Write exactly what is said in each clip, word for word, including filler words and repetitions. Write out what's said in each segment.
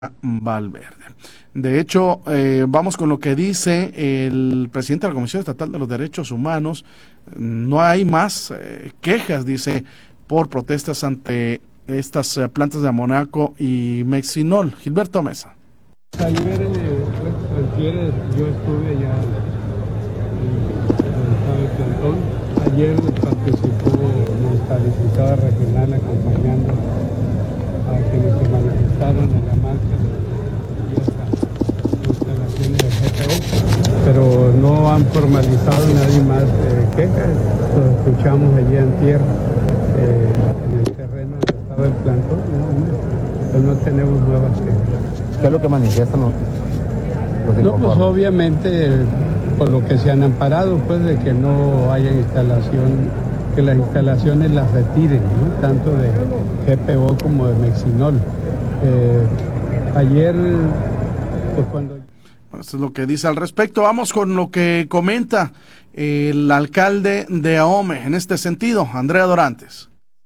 Valverde. De hecho, eh, vamos con lo que dice el presidente de la Comisión Estatal de los Derechos Humanos. No hay más eh, quejas, dice, por protestas ante estas eh, plantas de amoníaco y mexinol. Gilberto Mesa. Ayer, eh, yo estuve allá en el plantón. Ayer participó nuestra diputada regional acompañando a quienes se manifestaron en la marcha y estas instalaciones de G P O, pero no han formalizado nadie más eh, quejas. Lo escuchamos allí en tierra, eh, en el terreno donde estaba el plantón, no, pero no tenemos nuevas quejas. ¿Qué es lo que manifiestan los, los No, pues obviamente por lo que se han amparado, pues de que no haya instalación, que las instalaciones las retiren, ¿no? Tanto de G P O como de mexinol. Eh, ayer, pues cuando... Bueno, esto es lo que dice al respecto. Vamos con lo que comenta el alcalde de Ahome en este sentido, Andrea Dorantes.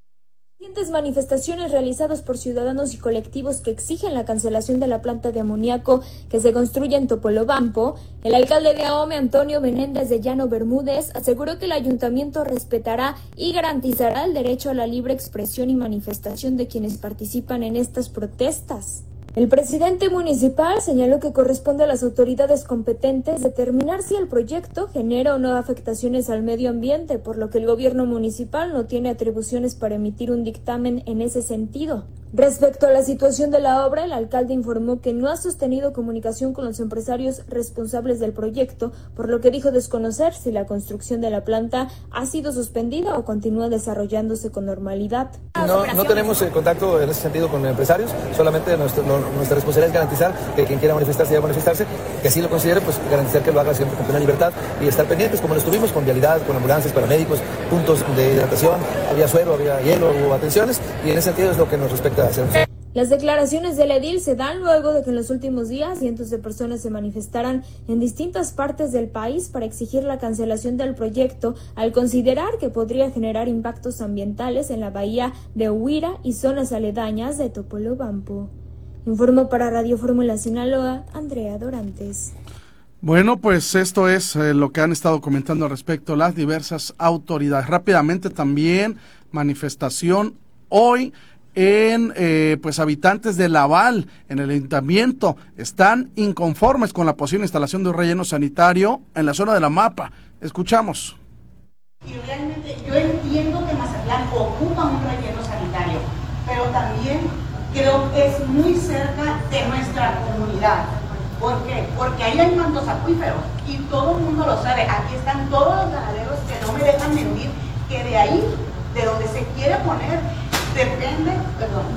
Manifestaciones realizadas por ciudadanos y colectivos que exigen la cancelación de la planta de amoníaco que se construye en Topolobampo, el alcalde de Ahome, Antonio Menéndez de Llano Bermúdez, aseguró que el ayuntamiento respetará y garantizará el derecho a la libre expresión y manifestación de quienes participan en estas protestas. El presidente municipal señaló que corresponde a las autoridades competentes determinar si el proyecto genera o no afectaciones al medio ambiente, por lo que el gobierno municipal no tiene atribuciones para emitir un dictamen en ese sentido. Respecto a la situación de la obra, el alcalde informó que no ha sostenido comunicación con los empresarios responsables del proyecto, por lo que dijo desconocer si la construcción de la planta ha sido suspendida o continúa desarrollándose con normalidad. No, no tenemos eh, contacto en ese sentido con empresarios, solamente nuestro, no, nuestra responsabilidad es garantizar que quien quiera manifestarse debe manifestarse, que así lo considere, pues garantizar que lo haga siempre con plena libertad y estar pendientes, como lo estuvimos, con vialidad, con ambulancias, paramédicos, puntos de hidratación, había suero, había hielo, hubo atenciones, y en ese sentido es lo que nos respecta a hacer. Las declaraciones del edil se dan luego de que en los últimos días cientos de personas se manifestaran en distintas partes del país para exigir la cancelación del proyecto, al considerar que podría generar impactos ambientales en la bahía de Huira y zonas aledañas de Topolobampo. Informó para Radio Fórmula Sinaloa, Andrea Dorantes. Bueno, pues esto es eh, lo que han estado comentando al respecto las diversas autoridades. Rápidamente también manifestación hoy en eh, pues habitantes de Laval, en el ayuntamiento, están inconformes con la posible instalación de un relleno sanitario en la zona de la Mapa. Escuchamos. Y realmente yo entiendo que Mazatlán ocupa un relleno sanitario, pero también creo que es muy cerca de nuestra comunidad. ¿Por qué? Porque ahí hay mantos acuíferos y todo el mundo lo sabe. Aquí están todos los ganaderos que no me dejan mentir, que de ahí, de donde se quiere poner, depende, perdón,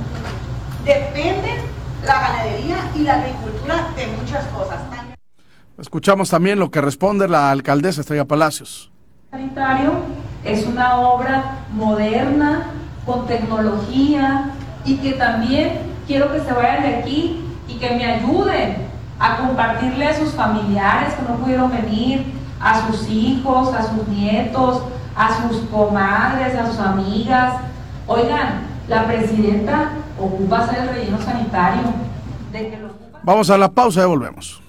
depende la ganadería y la agricultura de muchas cosas. Escuchamos también lo que responde la alcaldesa Estrella Palacios. Sanitario es una obra moderna, con tecnología, y que también quiero que se vayan de aquí y que me ayuden a compartirle a sus familiares que no pudieron venir, a sus hijos, a sus nietos, a sus comadres, a sus amigas. Oigan, la presidenta ocupa hacer el relleno sanitario. De que lo ocupa... Vamos a la pausa y volvemos.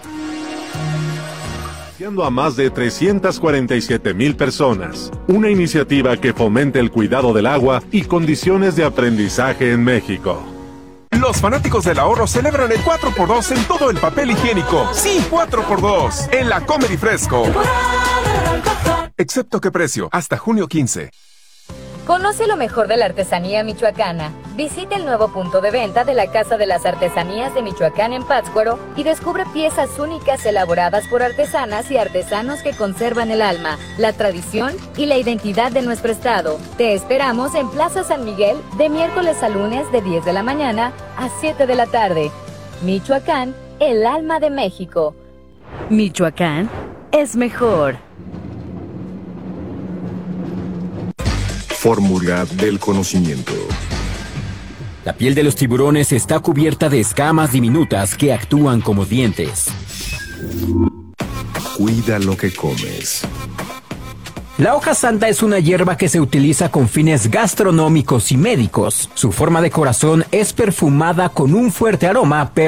A más de trescientas cuarenta y siete mil personas. Una iniciativa que fomente el cuidado del agua y condiciones de aprendizaje en México. Los fanáticos del ahorro celebran el cuatro por dos en todo el papel higiénico. Sí, cuatro por dos en la Comer y Fresco. Excepto qué precio, hasta junio quince. Conoce lo mejor de la artesanía michoacana. Visita el nuevo punto de venta de la Casa de las Artesanías de Michoacán en Pátzcuaro y descubre piezas únicas elaboradas por artesanas y artesanos que conservan el alma, la tradición y la identidad de nuestro estado. Te esperamos en Plaza San Miguel de miércoles a lunes de diez de la mañana a siete de la tarde. Michoacán, el alma de México. Michoacán es mejor. Fórmula del conocimiento. La piel de los tiburones está cubierta de escamas diminutas que actúan como dientes. Cuida lo que comes. La hoja santa es una hierba que se utiliza con fines gastronómicos y médicos. Su forma de corazón es perfumada con un fuerte aroma, pero